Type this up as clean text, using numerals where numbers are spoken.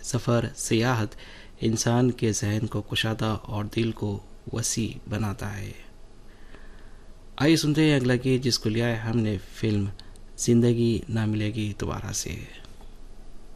सफ़र सियाहत इंसान के जहन को कुशादा और दिल को वसी बनाता है। आइए सुनते हैं अगला गीत जिसको लिया है हमने फिल्म ज़िंदगी ना मिलेगी दोबारा से।